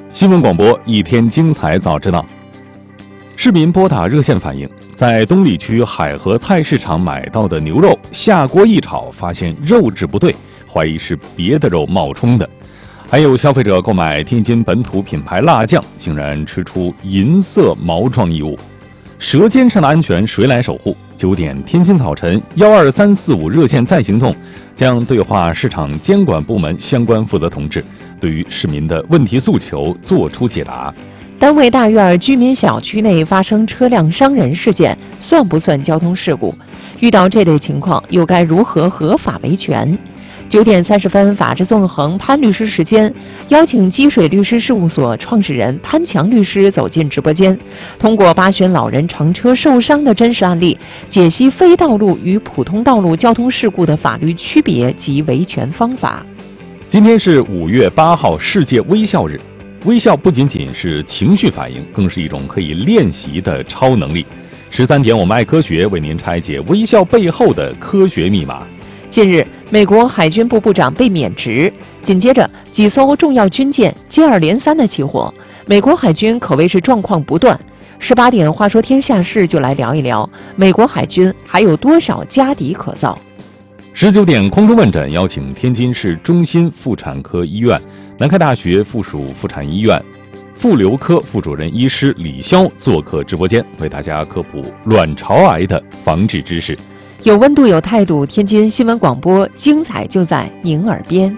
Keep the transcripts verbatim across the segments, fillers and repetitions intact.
新闻广播一天精彩早知道。市民拨打热线反映，在东丽区海河菜市场买到的牛肉下锅一炒，发现肉质不对，怀疑是别的肉冒充的。还有消费者购买天津本土品牌辣酱，竟然吃出银色毛状异物。舌尖上的安全谁来守护？九点天津早晨幺二三四五热线再行动，将对话市场监管部门相关负责同志，对于市民的问题诉求作出解答。 单位大院居民小区内发生车辆伤人事件，算不算交通事故？遇到这类情况，又该如何合法维权？九点三十分，法治纵横潘律师时间，邀请积水律师事务所创始人潘强律师走进直播间，通过八旬老人乘车受伤的真实案例，解析非道路与普通道路交通事故的法律区别及维权方法。 今天是五月八号，世界微笑日。微笑不仅仅是情绪反应，更是一种可以练习的超能力。十三点，我们爱科学为您拆解微笑背后的科学密码。 近日，美国海军部部长被免职，紧接着几艘重要军舰接二连三的起火，美国海军可谓是状况不断。十八点，话说天下事就来聊一聊，美国海军还有多少家底可造？ 十九点，空中问诊邀请天津市中心妇产科医院、南开大学附属妇产医院妇瘤科副主任医师李潇做客直播间，为大家科普卵巢癌的防治知识。 有温度有态度，天津新闻广播，精彩就在您耳边。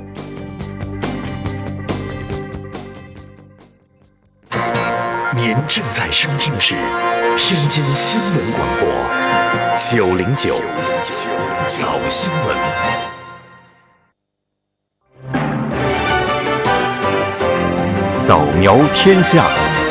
您正在收听的是天津新闻广播九零九早新闻。扫描天下，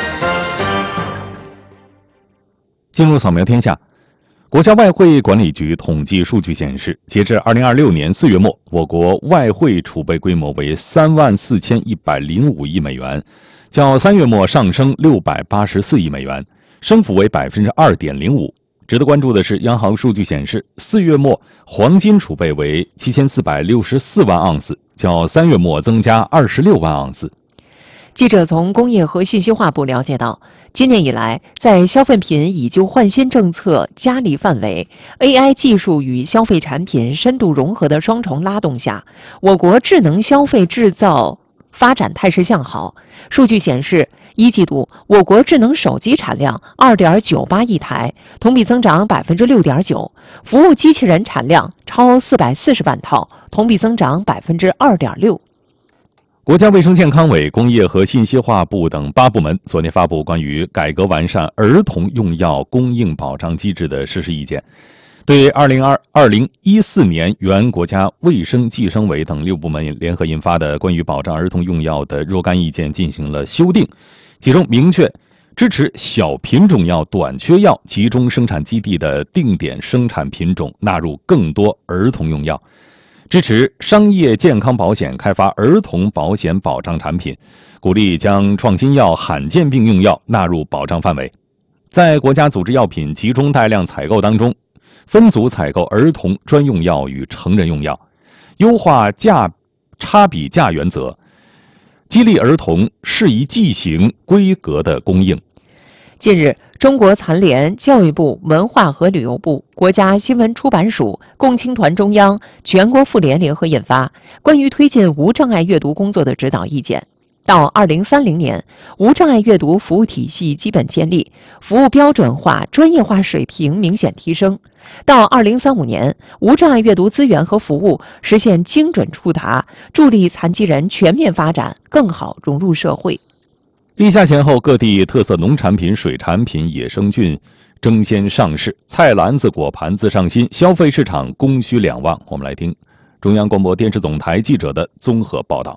进入扫描天下。国家外汇管理局统计数据显示，截至二零二六年四月末，我国外汇储备规模为三万四千一百零五亿美元，较三月末上升六百八十四亿美元，升幅为百分之二点零五。值得关注的是，央行数据显示，四月末黄金储备为七千四百六十四万盎司，较三月末增加二十六万盎司。 记者从工业和信息化部了解到，今年以来，在消费品以旧换新政策加力范围、A I 技术与消费产品深度融合的双重拉动下，我国智能消费制造发展态势向好。数据显示，一季度我国智能手机产量 二点九八亿台，同比增长 百分之六点九， 服务机器人产量超四百四十万套，同比增长 百分之二点六。 国家卫生健康委、工业和信息化部等八部门昨天发布关于改革完善儿童用药供应保障机制的实施意见，对二零二零一四年原国家卫生计生委等六部门联合印发的关于保障儿童用药的若干意见进行了修订，其中明确支持小品种药短缺药集中生产基地的定点生产品种纳入更多儿童用药，支持商业健康保险开发儿童保险保障产品，鼓励将创新药、罕见病用药纳入保障范围。在国家组织药品集中带量采购当中，分组采购儿童专用药与成人用药，优化价差比价原则，激励儿童适宜剂型规格的供应。 近日，中国残联、教育部、文化和旅游部、国家新闻出版署、共青团中央、全国妇联联合印发关于推进无障碍阅读工作的指导意见。到二零三零年，无障碍阅读服务体系基本建立，服务标准化、专业化水平明显提升。到二零三五年，无障碍阅读资源和服务实现精准触达，助力残疾人全面发展，更好融入社会。 立夏前后，各地特色农产品、水产品、野生菌争先上市，菜篮子、果盘子上新，消费市场供需两旺。我们来听中央广播电视总台记者的综合报道。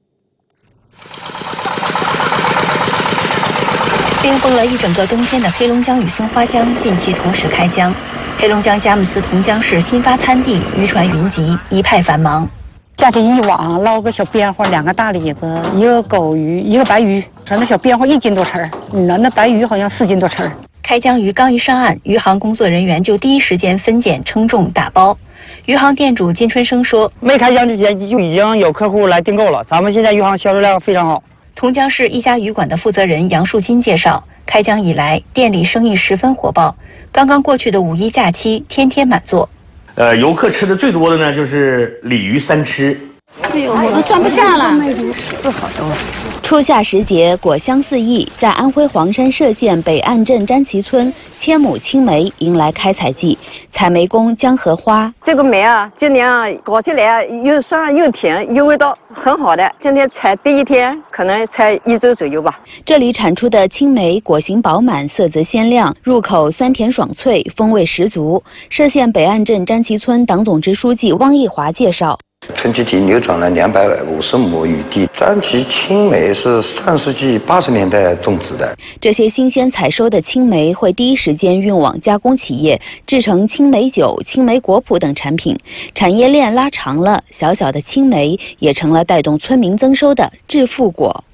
冰封了一整个冬天的黑龙江与松花江近期同时开江，黑龙江佳木斯同江市新发滩地渔船云集，一派繁忙。 架起一网，捞个小边花，两个大李子，一个狗鱼，一个白鱼，说那小边花一斤多称儿，那那白鱼好像四斤多称儿。 开江鱼刚一上岸，渔行工作人员就第一时间分拣、称重、打包。渔行店主金春生说：“ 没开江之前就已经有客户来订购了，咱们现在渔行销售量非常好。” 同江市一家旅馆的负责人杨树金介绍，开江以来，店里生意十分火爆。刚刚过去的五一假期，天天满座。 呃，游客吃的最多的呢，就是鲤鱼三吃。 哎呦，我装不下了，是好多。 初夏时节，果香四溢，在安徽黄山歙县北岸镇詹旗村，千亩青梅迎来开采季。采梅工江荷花， 这个梅啊，今年啊搞起来啊又酸又甜，又味道很好的。今天采第一天，可能才一周左右吧。 这里产出的青梅果形饱满，色泽鲜亮，入口酸甜爽脆，风味十足。歙县北岸镇詹旗村党总支书记汪义华介绍。 村集体流转了两百五十亩雨地，詹旗青梅是上世纪八十年代种植的。 这些新鲜采收的青梅会第一时间运往加工企业，制成青梅酒、青梅果脯等产品。产业链拉长了，小小的青梅也成了带动村民增收的致富果。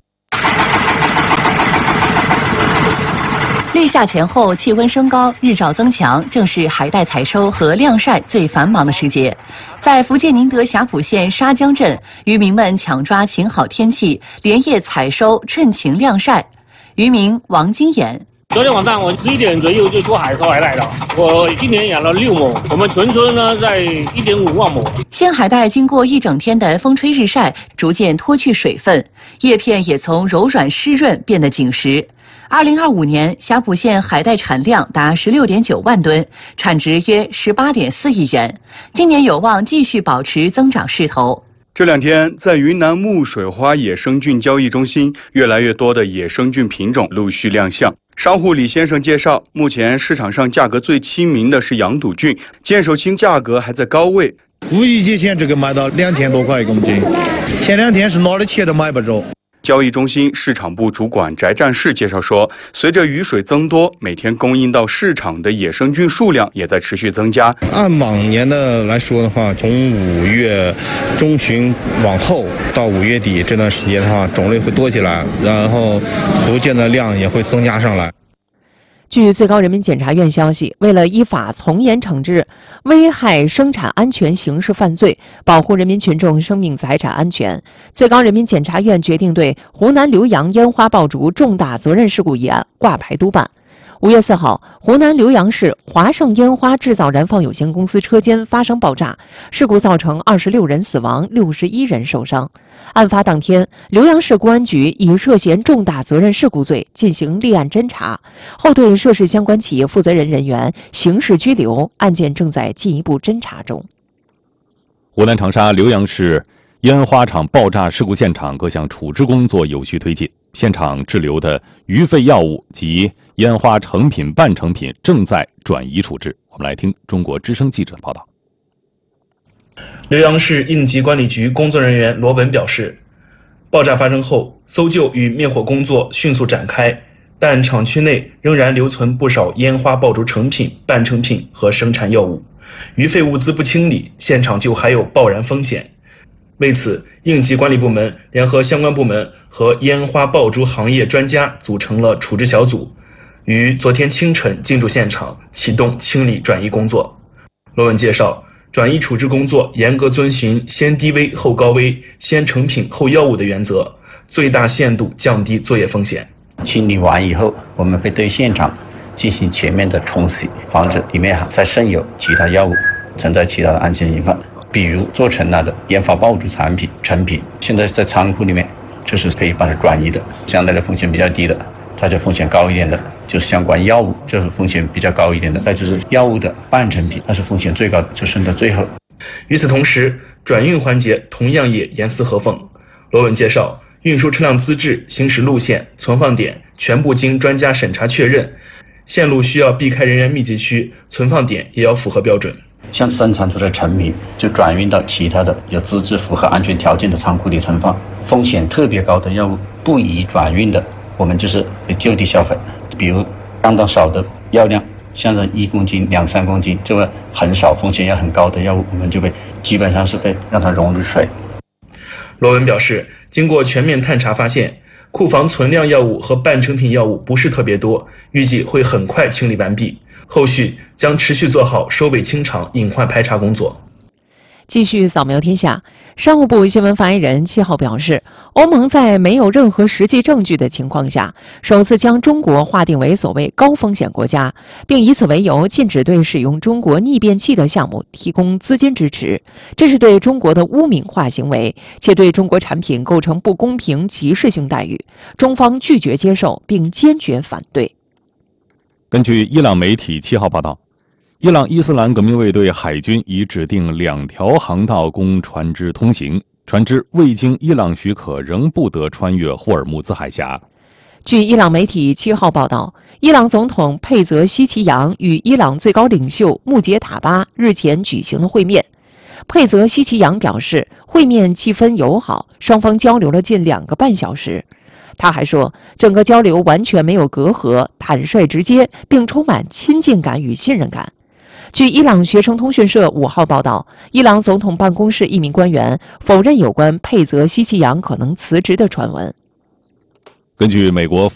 立夏前后，气温升高，日照增强，正是海带采收和晾晒最繁忙的时节。在福建宁德霞浦县沙江镇，渔民们抢抓晴好天气，连夜采收，趁晴晾晒。渔民王金岩。 昨天晚上我十一点左右就出海收海带了。我今年养了六亩，我们全村呢在一点五万亩。 鲜海带经过一整天的风吹日晒，逐渐脱去水分，叶片也从柔软湿润变得紧实。二零二五年，霞浦县海带产量达十六点九万吨，产值约十八点四亿元。今年有望继续保持增长势头。 这两天，在云南木水花野生菌交易中心，越来越多的野生菌品种陆续亮相。商户李先生介绍，目前市场上价格最亲民的是羊肚菌，剑手青价格还在高位。 五一节前这个卖到两千多块一公斤，前两天是哪儿的钱都买不着。 交易中心市场部主管翟战士介绍说，随着雨水增多，每天供应到市场的野生菌数量也在持续增加。 按往年的来说的话，从五月中旬往后到五月底这段时间的话，种类会多起来，然后逐渐的量也会增加上来。 据最高人民检察院消息，为了依法从严惩治危害生产安全刑事犯罪，保护人民群众生命财产安全，最高人民检察院决定对湖南浏阳烟花爆竹重大责任事故一案挂牌督办。五月四号，湖南浏阳市华盛烟花制造燃放有限公司车间发生爆炸，事故造成二十六人死亡，六十一人受伤。案发当天，浏阳市公安局以涉嫌重大责任事故罪进行立案侦查，后对涉事相关企业负责人人员刑事拘留，案件正在进一步侦查中。 湖南长沙浏阳市烟花厂爆炸事故现场各项处置工作有序推进，现场滞留的余废药物及烟花成品、半成品正在转移处置。我们来听中国之声记者的报道。 浏阳市应急管理局工作人员罗文表示，爆炸发生后，搜救与灭火工作迅速展开，但厂区内仍然留存不少烟花爆竹成品、半成品和生产药物，余废物资不清理，现场就还有爆燃风险。为此，应急管理部门联合相关部门和烟花爆竹行业专家组成了处置小组，于昨天清晨进驻现场，启动清理转移工作。罗文介绍，转移处置工作严格遵循先低危后高危、先成品后药物的原则，最大限度降低作业风险。 清理完以后，我们会对现场进行全面的冲洗，防止里面再渗有其他药物，存在其他的安全隐患。比如做成了的烟花爆竹产品成品，现在在仓库里面，这是可以把它转移的，相对的风险比较低的。它就风险高一点的，就是相关药物，这是风险比较高一点的，那就是药物的半成品，那是风险最高的，就剩到最后。 与此同时，转运环节同样也严丝合缝。罗文介绍，运输车辆资质、行驶路线、存放点全部经专家审查确认，线路需要避开人员密集区，存放点也要符合标准。 像生产出的成品就转运到其他的有资质符合安全条件的仓库里存放，风险特别高的药物不宜转运的，我们就是会就地销毁。比如相当少的药量，像是一公斤、两三公斤，这个很少风险也很高的药物，我们就会基本上是会让它溶入水。 罗文表示，经过全面探查发现，库房存量药物和半成品药物不是特别多，预计会很快清理完毕。后续将持续做好收尾清场、隐患排查工作。 继续扫描天下，商务部新闻发言人七号表示，欧盟在没有任何实际证据的情况下，首次将中国划定为所谓高风险国家，并以此为由禁止对使用中国逆变器的项目提供资金支持，这是对中国的污名化行为，且对中国产品构成不公平歧视性待遇，中方拒绝接受并坚决反对。 根据伊朗媒体七号报道，伊朗伊斯兰革命卫队海军已指定两条航道供船只通行，船只未经伊朗许可仍不得穿越霍尔木兹海峡。 据伊朗媒体七号报道，伊朗总统佩泽希奇扬与伊朗最高领袖穆杰塔巴日前举行了会面。佩泽希奇扬表示，会面气氛友好，双方交流了近两个半小时。他还说，整个交流完全没有隔阂，坦率直接，并充满亲近感与信任感。据伊朗学生通讯社五号报道，伊朗总统办公室一名官员否认有关佩泽希奇扬可能辞职的传闻。 根据美国